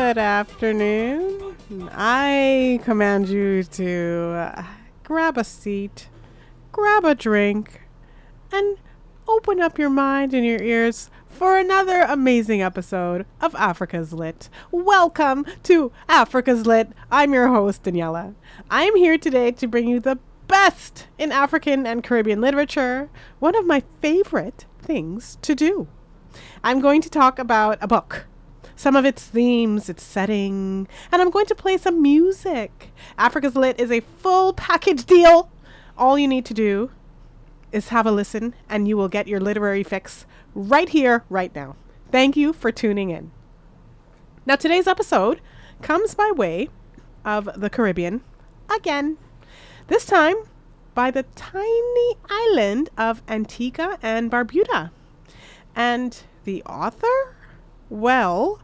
Good afternoon. I command you to grab a seat, grab a drink, and open up your mind and your ears for another amazing episode of Africa's Lit. Welcome to Africa's Lit. I'm your host, Daniela. I'm here today to bring you the best in African and Caribbean literature, one of my favorite things to do. I'm going to talk about a book, some of its themes, its setting, and I'm going to play some music. Africa's Lit is a full package deal. All you need to do is have a listen, and you will get your literary fix right here, right now. Thank you for tuning in. Now, today's episode comes by way of the Caribbean again. This time by the tiny island of Antigua and Barbuda. And the author? Well,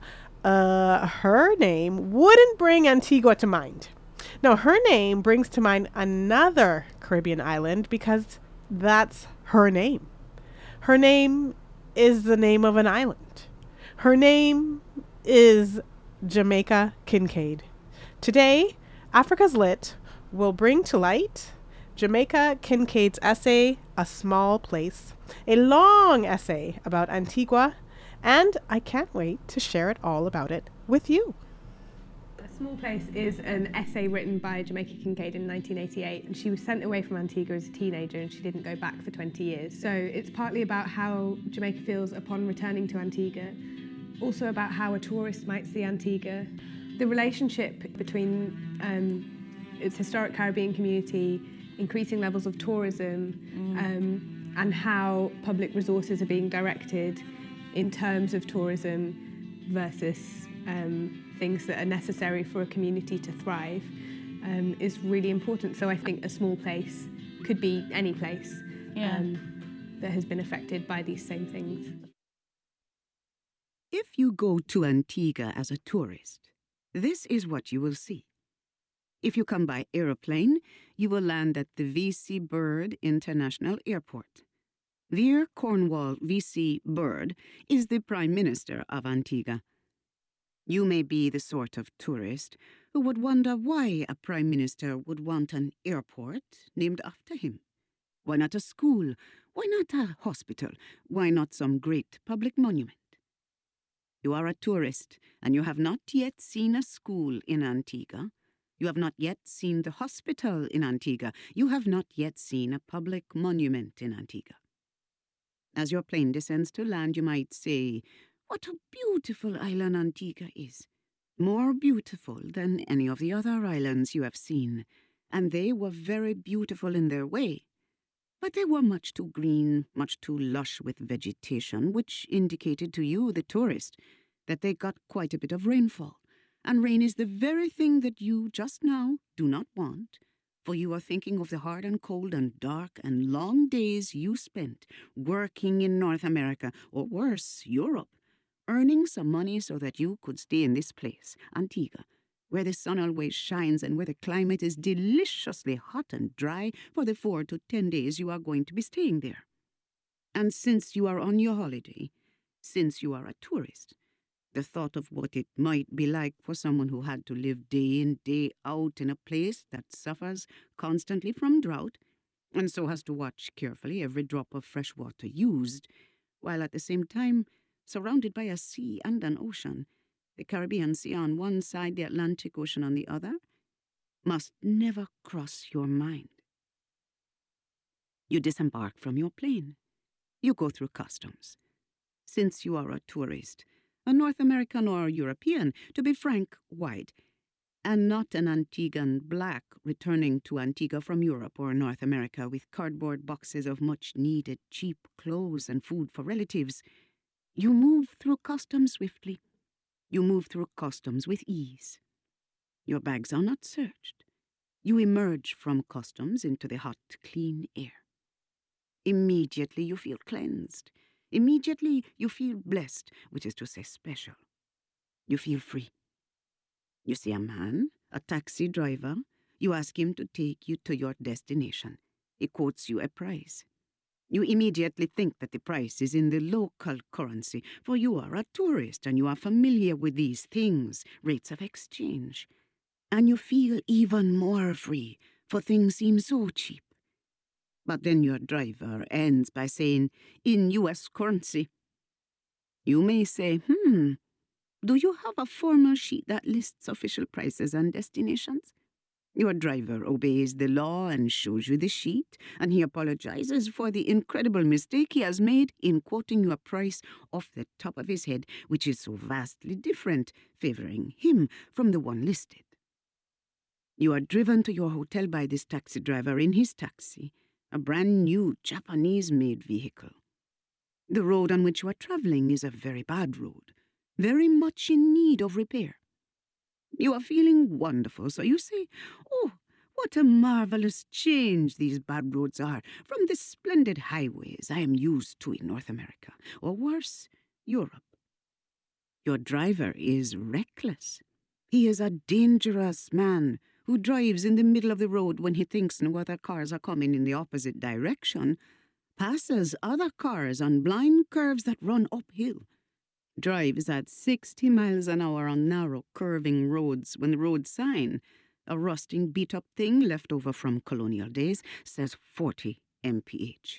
her name wouldn't bring Antigua to mind. No, her name brings to mind another Caribbean island because that's her name. Her name is the name of an island. Her name is Jamaica Kincaid. Today, Africa's Lit will bring to light Jamaica Kincaid's essay, A Small Place, a long essay about Antigua, and I can't wait to share it all about it with you. A Small Place is an essay written by Jamaica Kincaid in 1988, and she was sent away from Antigua as a teenager and she didn't go back for 20 years. So it's partly about how Jamaica feels upon returning to Antigua, also about how a tourist might see Antigua, the relationship between its historic Caribbean community, increasing levels of tourism, and how public resources are being directed in terms of tourism versus things that are necessary for a community to thrive is really important. So I think A Small Place could be any place that has been affected by these same things. If you go to Antigua as a tourist, this is what you will see. If you come by aeroplane, you will land at the V.C. Byrd International Airport. Veer Cornwall V.C. Byrd is the Prime Minister of Antigua. You may be the sort of tourist who would wonder why a Prime Minister would want an airport named after him. Why not a school? Why not a hospital? Why not some great public monument? You are a tourist, and you have not yet seen a school in Antigua. You have not yet seen the hospital in Antigua. You have not yet seen a public monument in Antigua. As your plane descends to land, you might say, "What a beautiful island Antigua is. More beautiful than any of the other islands you have seen. And they were very beautiful in their way. But they were much too green, much too lush with vegetation, which indicated to you, the tourist, that they got quite a bit of rainfall. And rain is the very thing that you just now do not want, for you are thinking of the hard and cold and dark and long days you spent working in North America, or worse, Europe, earning some money so that you could stay in this place, Antigua, where the sun always shines and where the climate is deliciously hot and dry for the 4 to 10 days you are going to be staying there. And since you are on your holiday, since you are a tourist, the thought of what it might be like for someone who had to live day in, day out in a place that suffers constantly from drought, and so has to watch carefully every drop of fresh water used, while at the same time surrounded by a sea and an ocean, the Caribbean Sea on one side, the Atlantic Ocean on the other, must never cross your mind. You disembark from your plane. You go through customs. Since you are a tourist, a North American or European, to be frank, white, and not an Antiguan black returning to Antigua from Europe or North America with cardboard boxes of much-needed cheap clothes and food for relatives, you move through customs swiftly. You move through customs with ease. Your bags are not searched. You emerge from customs into the hot, clean air. Immediately you feel cleansed. Immediately you feel blessed, which is to say special. You feel free. You see a man, a taxi driver. You ask him to take you to your destination. He quotes you a price. You immediately think that the price is in the local currency, for you are a tourist and you are familiar with these things, rates of exchange. And you feel even more free, for things seem so cheap. But then your driver ends by saying, in US currency. You may say, do you have a formal sheet that lists official prices and destinations? Your driver obeys the law and shows you the sheet, and he apologizes for the incredible mistake he has made in quoting you a price off the top of his head, which is so vastly different, favoring him from the one listed. You are driven to your hotel by this taxi driver in his taxi, a brand new Japanese-made vehicle. The road on which you are traveling is a very bad road, very much in need of repair. You are feeling wonderful, so you say, oh, what a marvelous change these bad roads are from the splendid highways I am used to in North America, or worse, Europe. Your driver is reckless. He is a dangerous man who drives in the middle of the road when he thinks no other cars are coming in the opposite direction, passes other cars on blind curves that run uphill, drives at 60 miles an hour on narrow, curving roads when the road sign, a rusting, beat-up thing left over from colonial days, says 40 mph.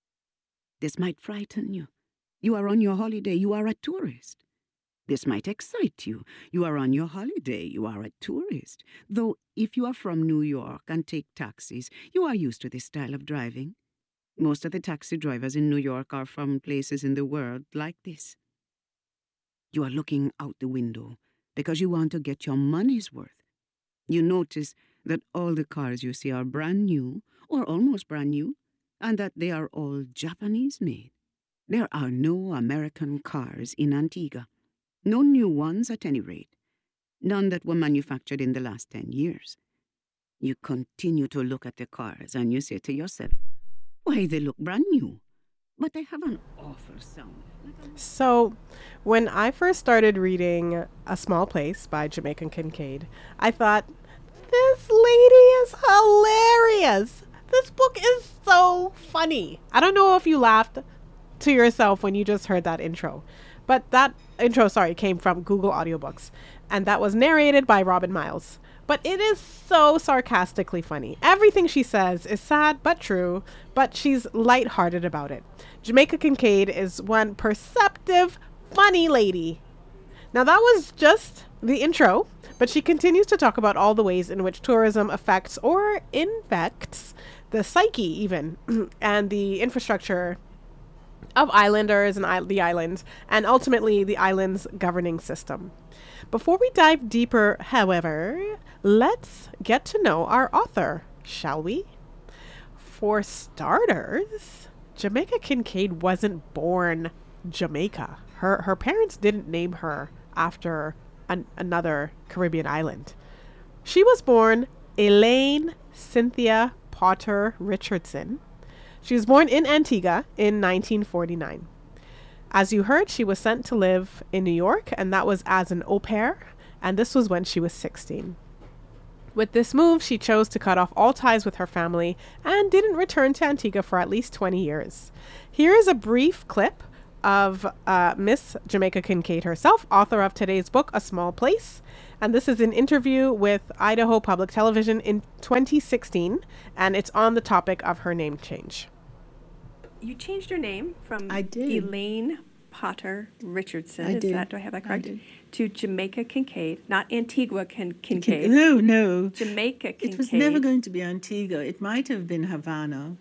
This might frighten you. You are on your holiday. You are a tourist. This might excite you. You are on your holiday. You are a tourist. Though if you are from New York and take taxis, you are used to this style of driving. Most of the taxi drivers in New York are from places in the world like this. You are looking out the window because you want to get your money's worth. You notice that all the cars you see are brand new or almost brand new, and that they are all Japanese-made. There are no American cars in Antigua. No new ones at any rate. None that were manufactured in the last 10 years. You continue to look at the cars and you say to yourself, why, they look brand new, but they have an awful sound. So, when I first started reading A Small Place by Jamaica Kincaid, I thought, this lady is hilarious. This book is so funny. I don't know if you laughed to yourself when you just heard that intro, but that intro, came from Google Audiobooks, and that was narrated by Robin Miles. But it is so sarcastically funny. Everything she says is sad but true, but she's lighthearted about it. Jamaica Kincaid is one perceptive, funny lady. Now that was just the intro, but she continues to talk about all the ways in which tourism affects or infects the psyche even, and the infrastructure of islanders and the islands, and ultimately the island's governing system. Before we dive deeper, however, let's get to know our author, shall we? For starters, Jamaica Kincaid wasn't born Jamaica. Her parents didn't name her after another Caribbean island. She was born Elaine Cynthia Potter Richardson. She was born in Antigua in 1949. As you heard, she was sent to live in New York, and that was as an au pair, and this was when she was 16. With this move, she chose to cut off all ties with her family and didn't return to Antigua for at least 20 years. Here is a brief clip of Miss Jamaica Kincaid herself, author of today's book, A Small Place. And this is an interview with Idaho Public Television in 2016, and it's on the topic of her name change. You changed your name from I did. Elaine Potter Richardson. I did. Do I have that correct? I did. To Jamaica Kincaid, not Antigua Kincaid. No. Jamaica Kincaid. It was never going to be Antigua. It might have been Havana.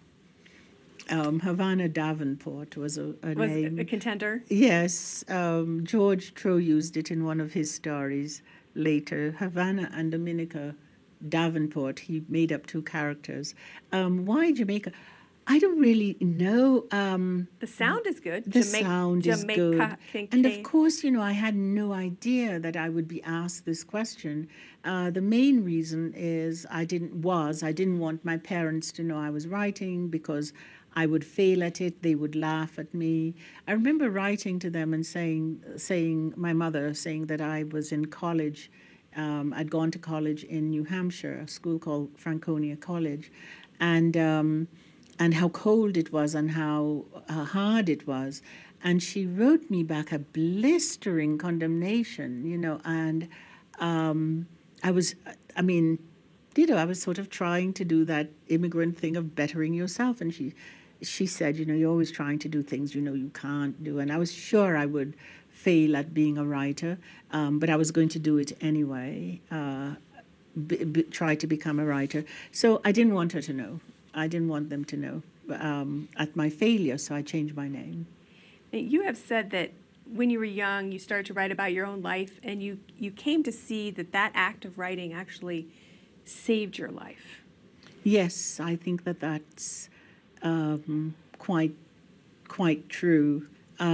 Havana Davenport was a name. A contender? Yes. George Trow used it in one of his stories later. Havana and Dominica Davenport. He made up two characters. Why Jamaica? I don't really know. The sound is good. The sound is good. Kincaid. And of course, I had no idea that I would be asked this question. The main reason is I didn't want my parents to know I was writing because I would fail at it. They would laugh at me. I remember writing to them and saying my mother saying that I was in college. I'd gone to college in New Hampshire, a school called Franconia College. And how cold it was and how hard it was. And she wrote me back a blistering condemnation, and I was sort of trying to do that immigrant thing of bettering yourself. And she said, you're always trying to do things you can't do. And I was sure I would fail at being a writer, but I was going to do it anyway, try to become a writer. So I didn't want her to know. I didn't want them to know at my failure, so I changed my name. You have said that when you were young, you started to write about your own life, and you came to see that act of writing actually saved your life. Yes, I think that's quite true.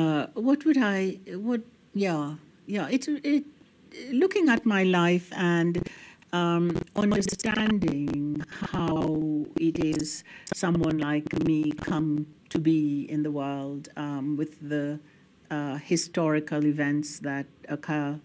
Looking at my life and understanding how it is someone like me come to be in the world, with the historical events that occur,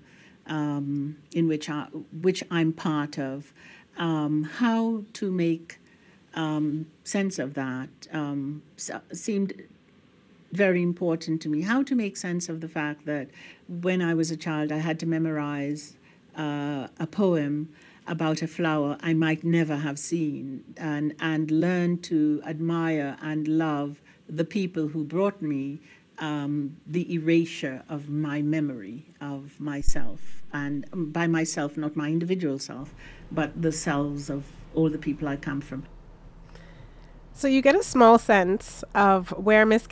in which I'm part of, how to make sense of that seemed very important to me. How to make sense of the fact that when I was a child, I had to memorize a poem about a flower I might never have seen, and learn to admire and love the people who brought me the erasure of my memory of myself, and by myself, not my individual self, but the selves of all the people I come from. So you get a small sense of where Miss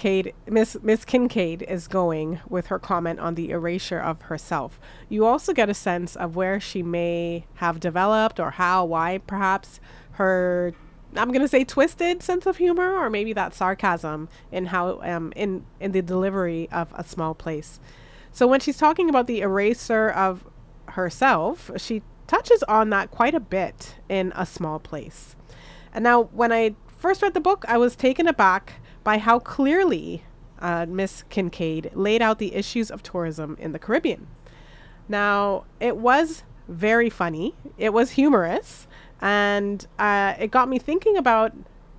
Kincaid is going with her comment on the erasure of herself. You also get a sense of where she may have developed, or why perhaps her, I'm going to say, twisted sense of humor, or maybe that sarcasm in how in the delivery of A Small Place. So when she's talking about the erasure of herself, she touches on that quite a bit in A Small Place. And now, when I first read the book, I was taken aback by how clearly Miss Kincaid laid out the issues of tourism in the Caribbean. Now, it was very funny, it was humorous, and it got me thinking about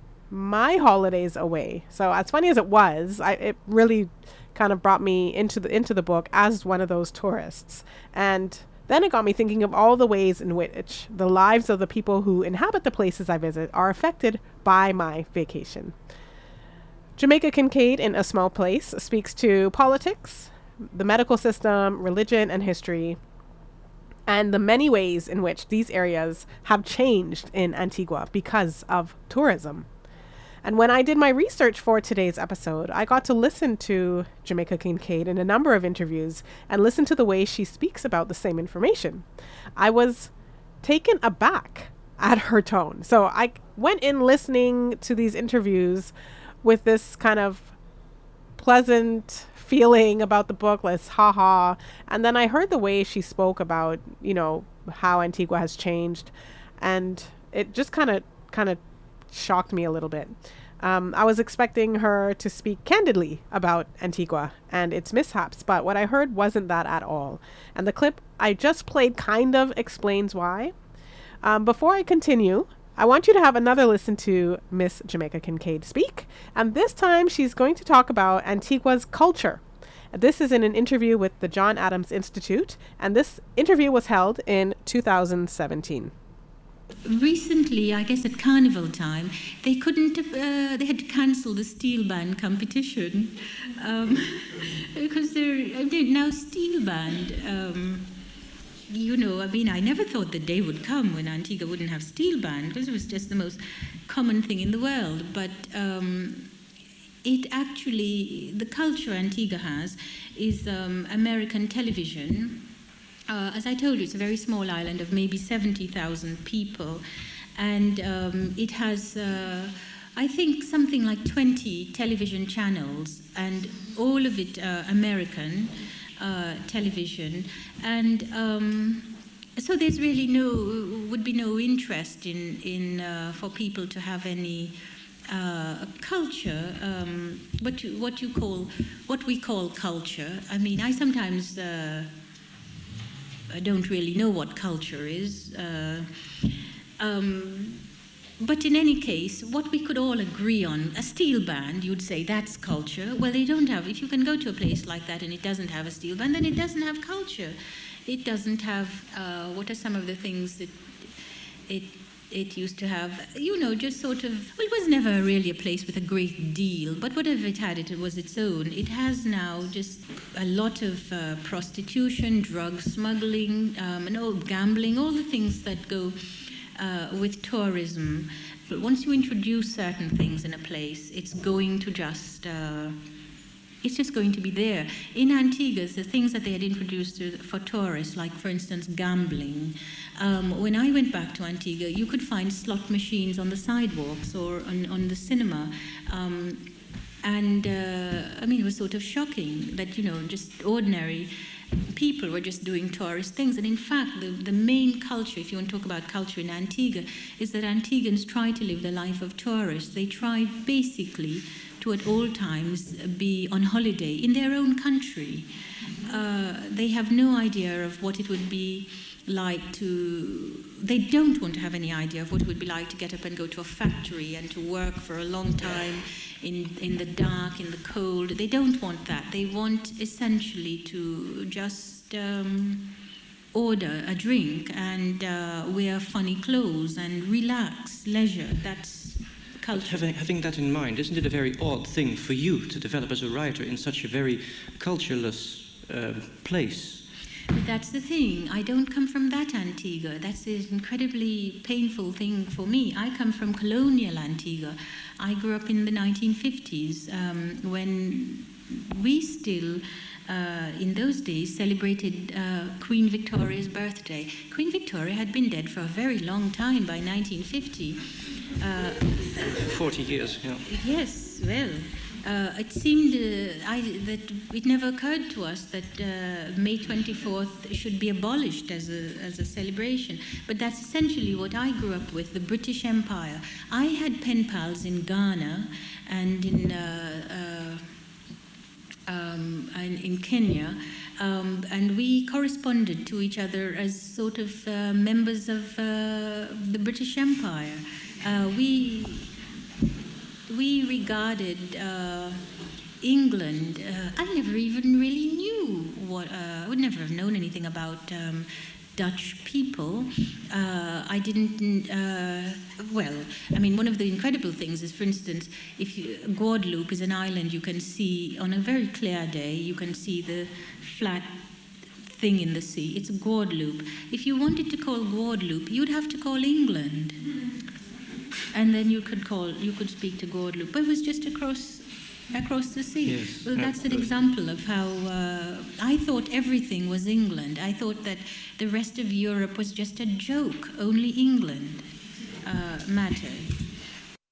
my holidays away. So as funny as it was, it really kind of brought me into the book as one of those tourists. And then it got me thinking of all the ways in which the lives of the people who inhabit the places I visit are affected by my vacation. Jamaica Kincaid in A Small Place speaks to politics, the medical system, religion, and history, and the many ways in which these areas have changed in Antigua because of tourism. And when I did my research for today's episode, I got to listen to Jamaica Kincaid in a number of interviews and listen to the way she speaks about the same information. I was taken aback at her tone. So I went in listening to these interviews with this kind of pleasant feeling about the book, let's ha. And then I heard the way she spoke about, how Antigua has changed. And it just kind of shocked me a little bit. I was expecting her to speak candidly about Antigua and its mishaps, but what I heard wasn't that at all. And the clip I just played kind of explains why. Before I continue, I want you to have another listen to Miss Jamaica Kincaid speak, and this time she's going to talk about Antigua's culture. This is in an interview with the John Adams Institute, and this interview was held in 2017. Recently, I guess at carnival time, they had to cancel the steel band competition because they're now steel band. I never thought the day would come when Antigua wouldn't have steel band, because it was just the most common thing in the world. But the culture Antigua has is American television. As I told you, it's a very small island of maybe 70,000 people, and it has, I think, something like 20 television channels, and all of it American television, and so there's really would be no interest in for people to have any culture, what we call culture. I mean, I sometimes I don't really know what culture is, But in any case, what we could all agree on, a steel band, you'd say that's culture. Well, they don't have, if you can go to a place like that and it doesn't have a steel band, then it doesn't have culture. It doesn't have, what are some of the things that it used to have? You know, just sort of, well, it was never really a place with a great deal, but whatever it had, it was its own. It has now just a lot of prostitution, drug smuggling, and all gambling, all the things that go with tourism. But once you introduce certain things in a place, it's going to just, it's just going to be there. In Antigua, the things that they had introduced for tourists, like, for instance, gambling. When I went back to Antigua, you could find slot machines on the sidewalks or on the cinema. I mean, it was sort of shocking that, you know, just ordinary people were just doing tourist things. And in fact, the main culture, if you want to talk about culture in Antigua, is that Antiguans try to live the life of tourists. They try basically to at all times be on holiday in their own country. They have no idea of what it would be like to, they don't want to have any idea of what it would be like to get up and go to a factory and to work for a long time in the dark, in the cold. They don't want that. They want essentially to just order a drink and wear funny clothes and relax, leisure. That's culture. Having that in mind, isn't it a very odd thing for you to develop as a writer in such a very cultureless place? But that's the thing. I don't come from that Antigua. That's an incredibly painful thing for me. I come from colonial Antigua. I grew up in the 1950s when we still, in those days, celebrated Queen Victoria's birthday. Queen Victoria had been dead for a very long time by 1950. 40 years, yeah. Yes, well. It seemed that it never occurred to us that May 24th should be abolished as a celebration. But that's essentially what I grew up with, the British Empire. I had pen pals in Ghana and in Kenya, and we corresponded to each other as sort of members of the British Empire. We regarded England. I never even really knew what. I would never have known anything about Dutch people. I didn't. Well, I mean, one of the incredible things is, for instance, Guadeloupe is an island. You can see on a very clear day. You can see the flat thing in the sea. It's Guadeloupe. If you wanted to call Guadeloupe, you'd have to call England. And then you could speak to Guadeloupe. But it was just across the sea. Yes. Well, that's an example of how I thought everything was England. I thought that the rest of Europe was just a joke. Only England mattered.